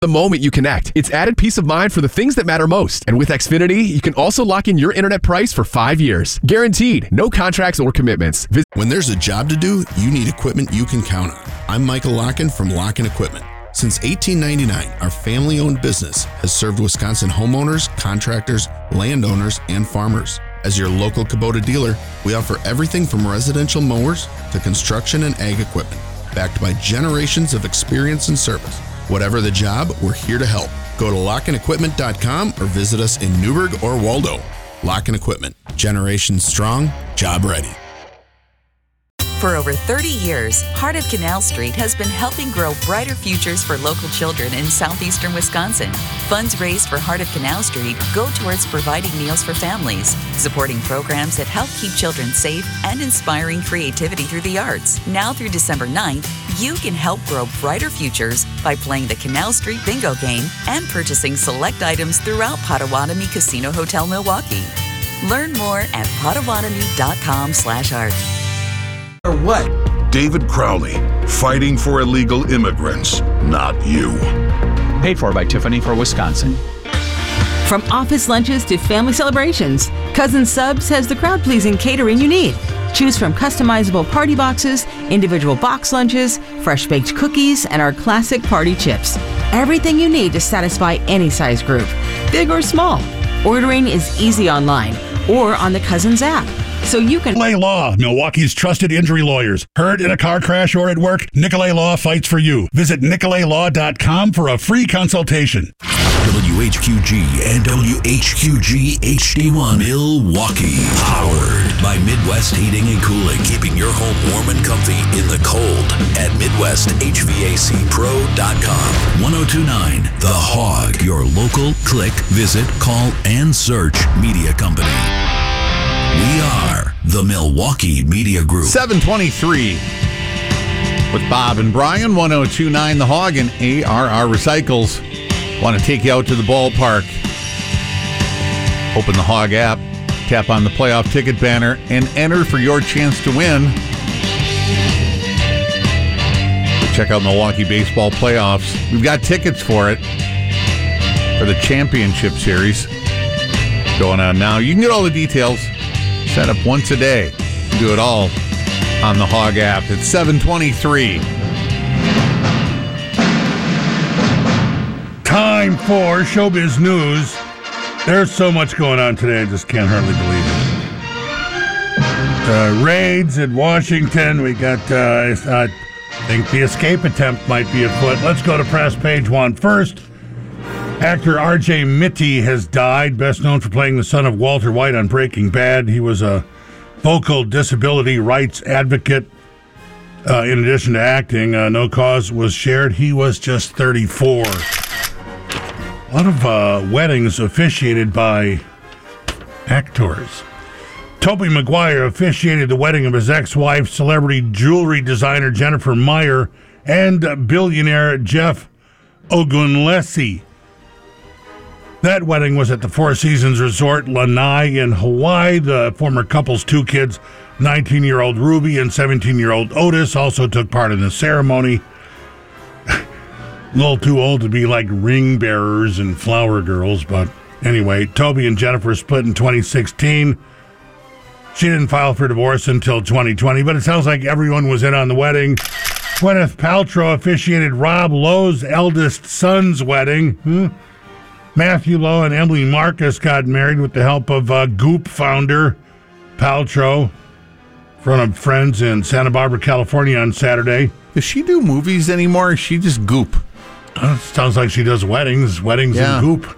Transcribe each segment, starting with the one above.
The moment you connect, it's added peace of mind for the things that matter most. And with Xfinity, you can also lock in your internet price for 5 years. Guaranteed. No contracts or commitments. When there's a job to do, you need equipment you can count on. I'm Michael Locken from Locken Equipment. Since 1899, our family-owned business has served Wisconsin homeowners, contractors, landowners, and farmers. As your local Kubota dealer, we offer everything from residential mowers to construction and ag equipment, backed by generations of experience and service. Whatever the job, we're here to help. Go to LockenEquipment.com or visit us in Newburgh or Waldo. Locken Equipment. Generation strong, job ready. For over 30 years, Heart of Canal Street has been helping grow brighter futures for local children in southeastern Wisconsin. Funds raised for Heart of Canal Street go towards providing meals for families, supporting programs that help keep children safe, and inspiring creativity through the arts. Now through December 9th, you can help grow brighter futures by playing the Canal Street Bingo game and purchasing select items throughout Potawatomi Casino Hotel Milwaukee. Learn more at potawatomi.com/art. Or what? David Crowley, fighting for illegal immigrants, not you. Paid for by Tiffany for Wisconsin. From office lunches to family celebrations, Cousin Subs has the crowd-pleasing catering you need. Choose from customizable party boxes, individual box lunches, fresh-baked cookies, and our classic party chips. Everything you need to satisfy any size group, big or small. Ordering is easy online or on the Cousins app. So you can... Nicolay Law, Milwaukee's trusted injury lawyers. Hurt in a car crash or at work? Nicolay Law fights for you. Visit nicolaylaw.com for a free consultation. WHQG and WHQG HD1 Milwaukee. Powered by Midwest Heating and Cooling. Keeping your home warm and comfy in the cold at MidwestHVACPro.com. 1029 The Hog. Your local click, visit, call, and search media company. We are the Milwaukee Media Group. 723 with Bob and Brian, 1029 The Hog, and ARR Recycles. Want to take you out to the ballpark. Open the Hog app, tap on the playoff ticket banner, and enter for your chance to win. Check out Milwaukee Baseball Playoffs. We've got tickets for it, for the championship series going on now. You can get all the details. Set up once a day. Do it all on the Hog app. It's 723. Time for Showbiz News. There's so much going on today, I just can't hardly believe it. Raids in Washington. We got, I think the escape attempt might be afoot. Let's go to press page one. First, actor R.J. Mitte has died, best known for playing the son of Walter White on Breaking Bad. He was a vocal disability rights advocate. In addition to acting, no cause was shared. He was just 34. A lot of weddings officiated by actors. Tobey Maguire officiated the wedding of his ex-wife, celebrity jewelry designer Jennifer Meyer, and billionaire Jeff Ogunlesi. That wedding was at the Four Seasons Resort Lanai in Hawaii. The former couple's two kids, 19-year-old Ruby and 17-year-old Otis, also took part in the ceremony. A little too old to be like ring bearers and flower girls, but anyway, Toby and Jennifer split in 2016. She didn't file for divorce until 2020, but it sounds like everyone was in on the wedding. Gwyneth Paltrow officiated Rob Lowe's eldest son's wedding. Matthew Lowe and Emily Marcus got married with the help of Goop founder Paltrow in front of friends in Santa Barbara, California on Saturday. Does she do movies anymore, or is she just Goop? Sounds like she does weddings and Goop.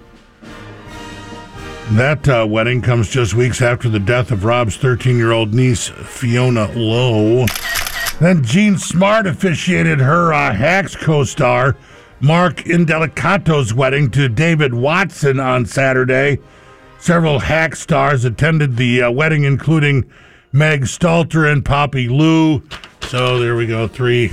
That wedding comes just weeks after the death of Rob's 13-year-old niece, Fiona Lowe. Then Jean Smart officiated her Hacks co-star, Mark Indelicato's wedding to David Watson on Saturday. Several Hacks stars attended the wedding, including Meg Stalter and Poppy Lou. So there we go, 3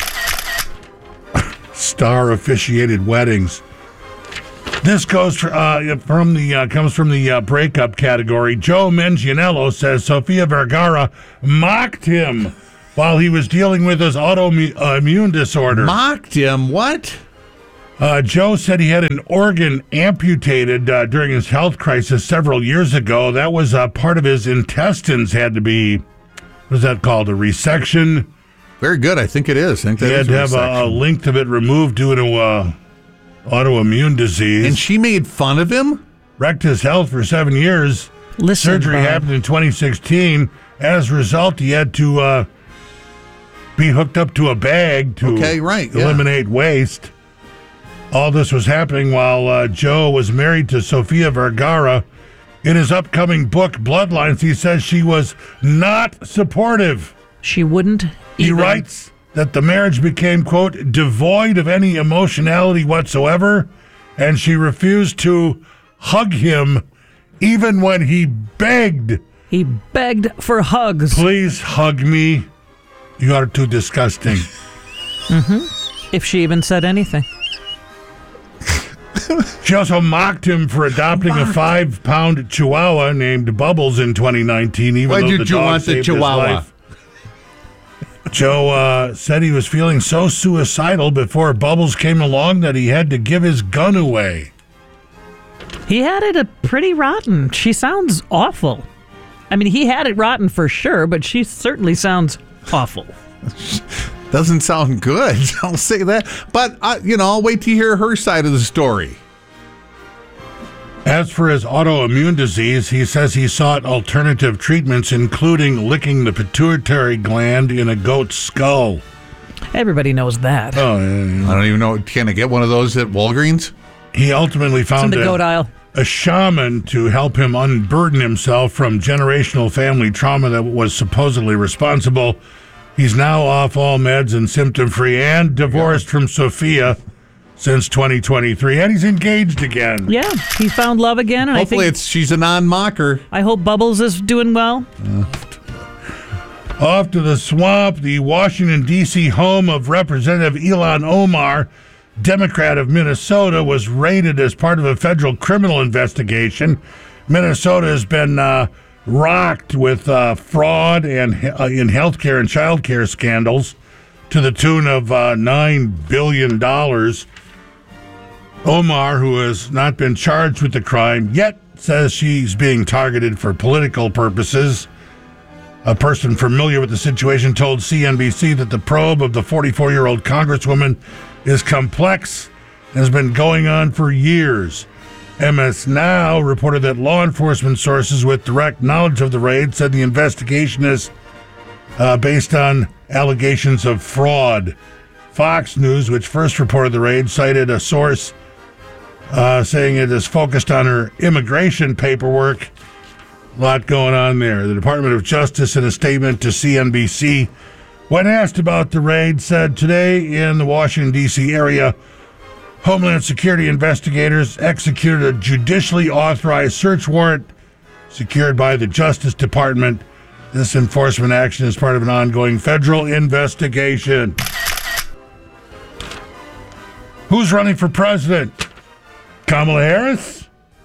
star-officiated weddings. This goes comes from the breakup category. Joe Manganiello says Sofia Vergara mocked him while he was dealing with his autoimmune disorder. Mocked him? What? Joe said he had an organ amputated during his health crisis several years ago. That was part of his intestines had to be, what is that called, a resection? Very good. I think it is. I think that he had to have a length of it removed due to autoimmune disease. And she made fun of him? Wrecked his health for 7 years. Surgery happened in 2016. As a result, he had to be hooked up to a bag to eliminate waste. All this was happening while Joe was married to Sofia Vergara. In his upcoming book, Bloodlines, he says she was not supportive. She wouldn't He writes that the marriage became, quote, devoid of any emotionality whatsoever, and she refused to hug him even when he begged. He begged for hugs. Please hug me. You are too disgusting. If she even said anything. She also mocked him for adopting a 5-pound Chihuahua named Bubbles in 2019, even Why though did the you dog want the saved Chihuahua? his life. Joe said he was feeling so suicidal before Bubbles came along that he had to give his gun away. He had it pretty rotten. She sounds awful. I mean, he had it rotten for sure, but she certainly sounds awful. Doesn't sound good. I'll say that. But, I'll wait to hear her side of the story. As for his autoimmune disease, he says he sought alternative treatments, including licking the pituitary gland in a goat's skull. Everybody knows that. Oh, yeah. I don't even know. Can I get one of those at Walgreens? He ultimately found It's in the goat aisle. A shaman to help him unburden himself from generational family trauma that was supposedly responsible. He's now off all meds and symptom-free and divorced from Sophia since 2023, and he's engaged again. Yeah, he found love again. And Hopefully she's a non-mocker. I hope Bubbles is doing well. Off to the swamp, the Washington, D.C. home of Representative Ilhan Omar, Democrat of Minnesota, was raided as part of a federal criminal investigation. Minnesota has been rocked with fraud and in healthcare and child care scandals to the tune of $9 billion. Omar, who has not been charged with the crime yet, says she's being targeted for political purposes. A person familiar with the situation told CNBC that the probe of the 44-year-old congresswoman is complex and has been going on for years. MS Now reported that law enforcement sources with direct knowledge of the raid said the investigation is based on allegations of fraud. Fox News, which first reported the raid, cited a source saying it is focused on her immigration paperwork. A lot going on there. The Department of Justice, in a statement to CNBC, when asked about the raid, said today in the Washington, D.C. area, Homeland Security investigators executed a judicially authorized search warrant secured by the Justice Department. This enforcement action is part of an ongoing federal investigation. Who's running for president? Kamala Harris?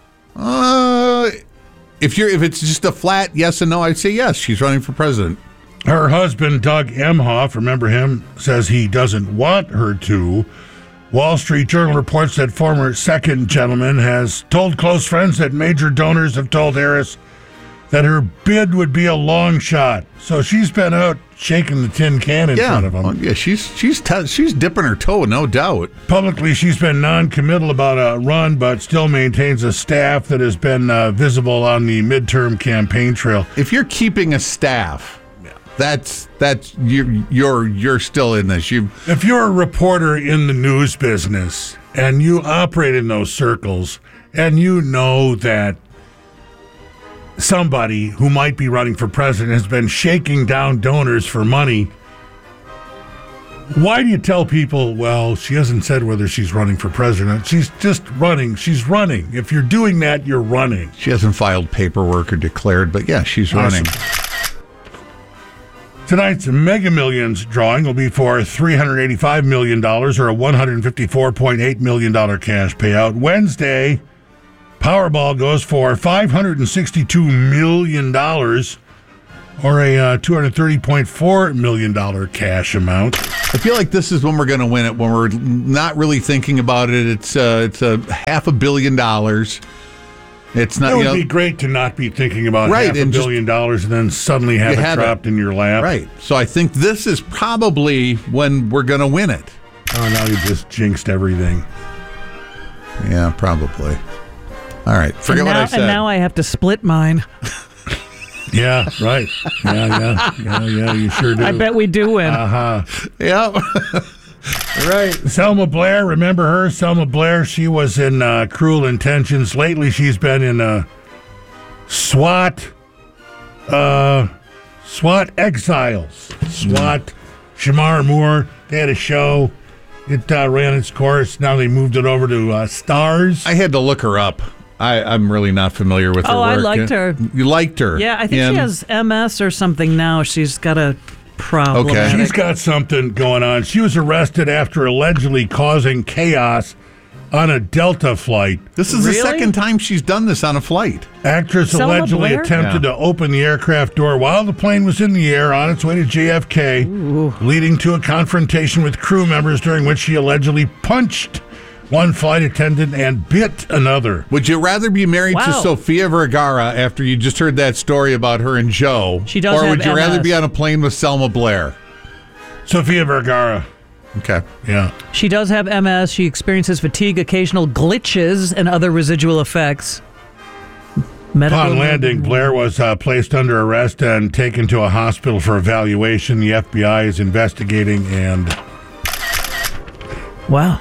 If it's just a flat yes and no, I'd say yes, she's running for president. Her husband, Doug Emhoff, remember him, says he doesn't want her to. Wall Street Journal reports that former second gentleman has told close friends that major donors have told Harris that her bid would be a long shot. So she's been out shaking the tin can in front of him. Well, yeah, she's dipping her toe, no doubt. Publicly, she's been non-committal about a run, but still maintains a staff that has been visible on the midterm campaign trail. If you're keeping a staff, that's you're still in this. If you're a reporter in the news business and you operate in those circles, and you know that somebody who might be running for president has been shaking down donors for money, why do you tell people, well, she hasn't said whether she's running for president? She's just running. She's running. If you're doing that, you're running. She hasn't filed paperwork or declared, but yeah, she's running. Tonight's Mega Millions drawing will be for $385 million or a $154.8 million cash payout. Wednesday, Powerball goes for $562 million. or a $230.4 million cash amount. I feel like this is when we're going to win it, when we're not really thinking about it. It's a $500 million. It's not. It would be great to not be thinking about $500 million and then suddenly have it dropped in your lap. Right. So I think this is probably when we're going to win it. Oh, now you just jinxed everything. Yeah, probably. All right. Forget what I said. And now I have to split mine. Yeah, right. Yeah, you sure do. I bet we do win. Yep. Right. Selma Blair, remember her? Selma Blair, she was in Cruel Intentions. Lately, she's been in SWAT Exiles. SWAT, Shamar Moore, they had a show. It ran its course. Now they moved it over to Stars. I had to look her up. I'm really not familiar with her work. I liked her. You liked her? Yeah, I think she has MS or something now. She's got a problem. Okay. She's got something going on. She was arrested after allegedly causing chaos on a Delta flight. This is the second time she's done this on a flight. Actress Selma allegedly Blair? attempted to open the aircraft door while the plane was in the air on its way to JFK, leading to a confrontation with crew members during which she allegedly punched one flight attendant and bit another. Would you rather be married to Sofia Vergara after you just heard that story about her and Joe? She does or have would you rather MS. be on a plane with Selma Blair? Sofia Vergara. Okay. Yeah. She does have MS. She experiences fatigue, occasional glitches, and other residual effects. Upon landing, Blair was placed under arrest and taken to a hospital for evaluation. The FBI is investigating and... Wow.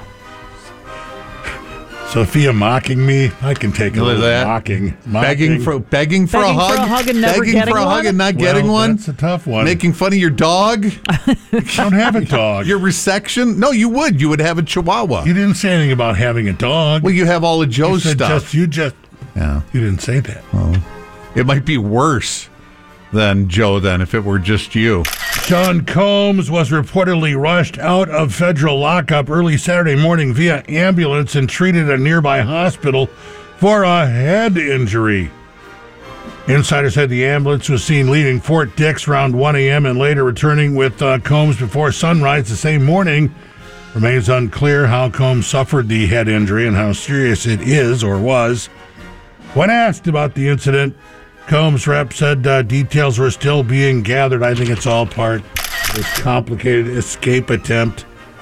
Sophia mocking me. I can take a Look at little that. mocking. Begging for a hug. Begging for a hug and never Begging getting for a hug one? and not getting one. That's a tough one. Making fun of your dog. I don't have a dog. Your resection. No, you would. You would have a Chihuahua. You didn't say anything about having a dog. Well, you have all of Joe's You said stuff. Yeah. You didn't say that. Well, it might be worse than Joe then if it were just you. Sean Combs was reportedly rushed out of federal lockup early Saturday morning via ambulance and treated at a nearby hospital for a head injury. Insiders said the ambulance was seen leaving Fort Dix around 1 a.m. and later returning with Combs before sunrise the same morning. Remains unclear how Combs suffered the head injury and how serious it is or was. When asked about the incident, Combs' rep said details were still being gathered. I think it's all part of this complicated escape attempt.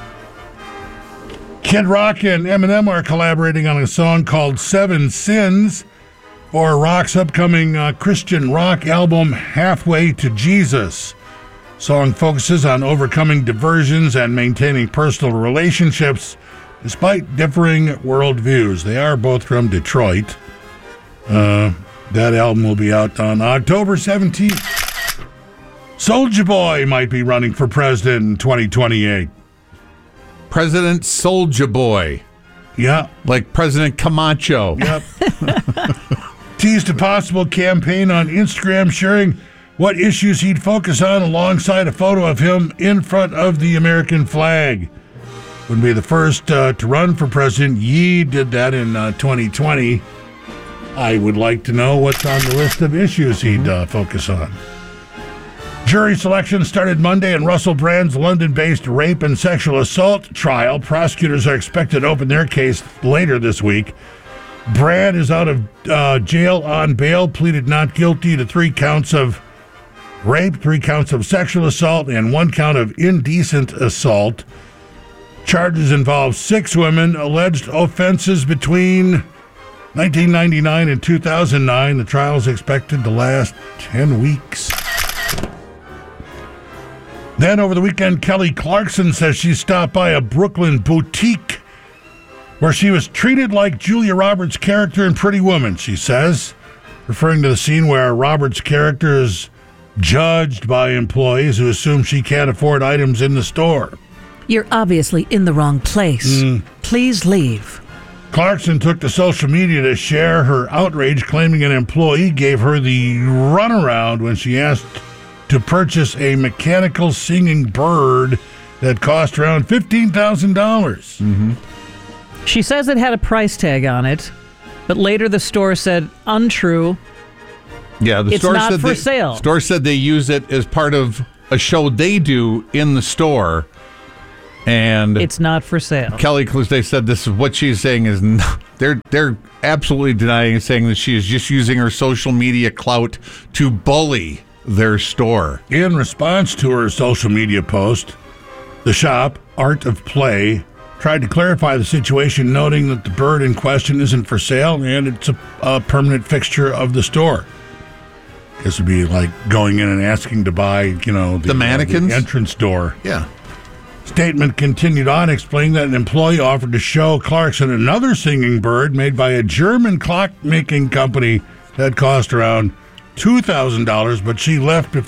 Kid Rock and Eminem are collaborating on a song called Seven Sins for Rock's upcoming Christian rock album, Halfway to Jesus. Song focuses on overcoming diversions and maintaining personal relationships despite differing worldviews. They are both from Detroit. That album will be out on October 17th. Soulja Boy might be running for president in 2028. President Soulja Boy. Yeah. Like President Camacho. Yep. Teased a possible campaign on Instagram, sharing what issues he'd focus on alongside a photo of him in front of the American flag. Wouldn't be the first to run for president. Ye did that in 2020. I would like to know what's on the list of issues he'd focus on. Jury selection started Monday in Russell Brand's London-based rape and sexual assault trial. Prosecutors are expected to open their case later this week. Brand is out of jail on bail, pleaded not guilty to 3 counts of rape, 3 counts of sexual assault, and 1 count of indecent assault. Charges involve 6 women, alleged offenses between 1999 and 2009. The trial is expected to last 10 weeks. Then over the weekend, Kelly Clarkson says she stopped by a Brooklyn boutique where she was treated like Julia Roberts' character in Pretty Woman, she says, referring to the scene where Roberts' character is judged by employees who assume she can't afford items in the store. You're obviously in the wrong place. Please leave. Clarkson took to social media to share her outrage, claiming an employee gave her the runaround when she asked to purchase a mechanical singing bird that cost around $15,000. She says it had a price tag on it, but later the store said untrue. Yeah, the It's store not said for sale. Store said they use it as part of a show they do in the store, and It's not for sale. Kelly Cluse said this is what she's saying is not, they're absolutely denying, saying that she is just using her social media clout to bully their store. In response to her social media post, the shop, Art of Play, tried to clarify the situation, noting that the bird in question isn't for sale and it's a permanent fixture of the store. This would be like going in and asking to buy, the mannequins? the entrance door. Yeah. Statement continued on, explaining that an employee offered to show Clarkson another singing bird made by a German clock-making company that cost around $2,000, but she left before